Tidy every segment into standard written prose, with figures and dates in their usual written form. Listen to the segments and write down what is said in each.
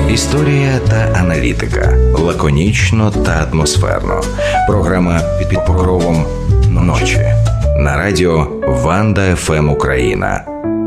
Історія та аналітика. Лаконічно та атмосферно. Програма «Під покровом ночі». На радіо Ванда ФМ Україна.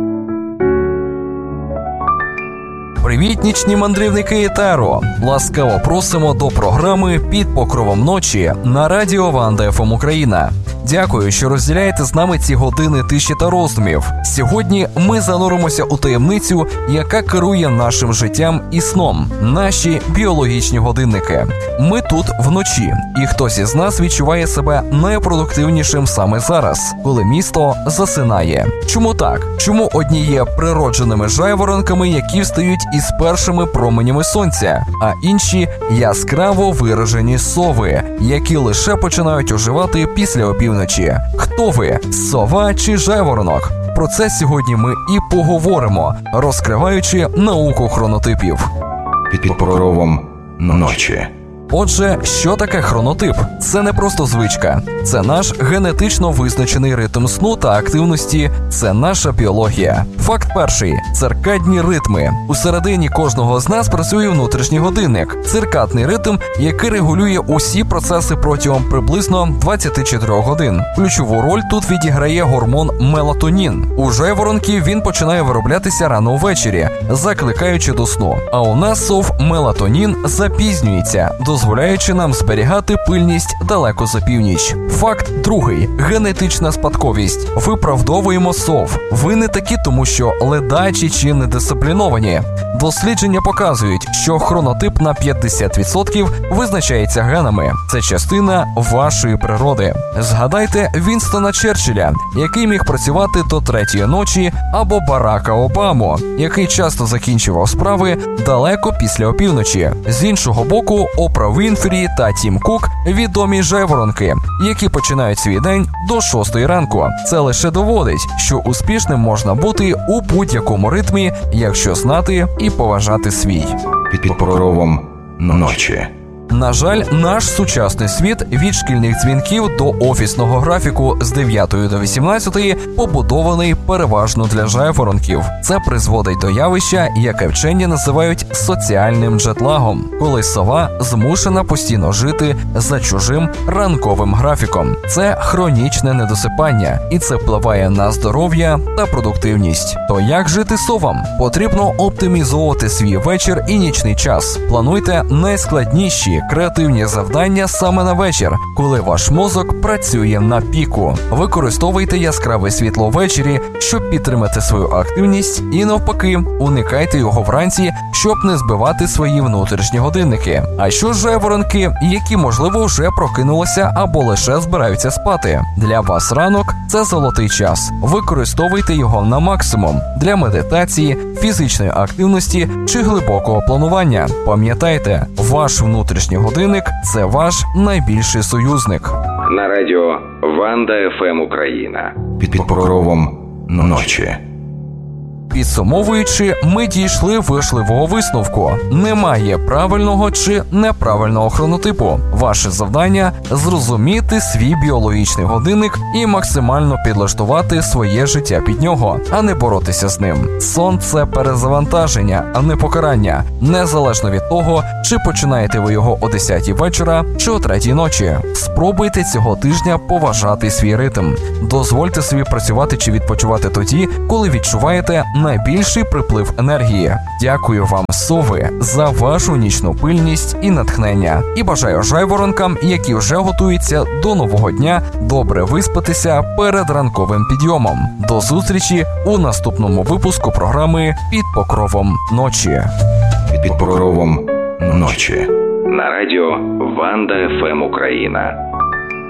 Привіт, нічні мандрівники етеру! Ласкаво просимо до програми «Під покровом ночі» на радіо Ванда ФМ Україна. Дякую, що розділяєте з нами ці години тиші та роздумів. Сьогодні ми зануримося у таємницю, яка керує нашим життям і сном – наші біологічні годинники. Ми тут вночі, і хтось із нас відчуває себе найпродуктивнішим саме зараз, коли місто засинає. Чому так? Чому одні є природженими жайворонками, які встають із першими променями сонця, а інші – яскраво виражені сови, які лише починають оживати після опівночі? Хто ви? Сова чи жайворонок? Про це сьогодні ми і поговоримо, розкриваючи науку хронотипів. Під покровом ночі. Отже, що таке хронотип? Це не просто звичка. Це наш генетично визначений ритм сну та активності. Це наша біологія. Факт перший. Циркадні ритми. Усередині кожного з нас працює внутрішній годинник. Циркадний ритм, який регулює усі процеси протягом приблизно 24 годин. Ключову роль тут відіграє гормон мелатонін. У жайворонків він починає вироблятися рано ввечері, закликаючи до сну. А у нас сов мелатонін запізнюється, дозволяючи нам зберігати пильність далеко за північ. Факт другий. Генетична спадковість. Виправдовуємо сов. Ви не такі, тому що ледачі чи недисципліновані. Дослідження показують, що хронотип на 50% визначається генами. Це частина вашої природи. Згадайте Вінстона Черчилля, який міг працювати до 3-ї ночі, або Барака Обаму, який часто закінчував справи далеко після опівночі. З іншого боку, Опра Вінфрі та Тім Кук – відомі жайворонки, які починають свій день до 6-ї ранку. Це лише доводить, що успішним можна бути у будь-якому ритмі, якщо знати і поважати свій. Під покровом ночі. На жаль, наш сучасний світ від шкільних дзвінків до офісного графіку з 9 до 18 побудований переважно для жайворонків. Це призводить до явища, яке вчені називають соціальним джетлагом, коли сова змушена постійно жити за чужим ранковим графіком. Це хронічне недосипання, і це впливає на здоров'я та продуктивність. То як жити совам? Потрібно оптимізовувати свій вечір і нічний час. Плануйте найскладніші креативні завдання саме на вечір, коли ваш мозок працює на піку. Використовуйте яскраве світло ввечері, щоб підтримати свою активність, і навпаки, уникайте його вранці, щоб не збивати свої внутрішні годинники. А що ж жайворонки, які, можливо, вже прокинулися або лише збираються спати? Для вас ранок – це золотий час. Використовуйте його на максимум для медитації, фізичної активності чи глибокого планування. Пам'ятайте, ваш внутрішній годинник – це ваш найбільший союзник. На радіо Ванда ФМ Україна. Під покровом ночі. Підсумовуючи, ми дійшли важливого висновку. Немає правильного чи неправильного хронотипу. Ваше завдання – зрозуміти свій біологічний годинник і максимально підлаштувати своє життя під нього, а не боротися з ним. Сон – це перезавантаження, а не покарання. Незалежно від того, чи починаєте ви його о 10-й вечора чи о 3-й ночі. Спробуйте цього тижня поважати свій ритм. Дозвольте собі працювати чи відпочивати тоді, коли відчуваєте найбільший приплив енергії. Дякую вам, сови, за вашу нічну пильність і натхнення. І бажаю жайворонкам, які вже готуються до нового дня, добре виспатися перед ранковим підйомом. До зустрічі у наступному випуску програми «Під покровом ночі». Під покровом ночі. На радіо Ванда ФМ Україна.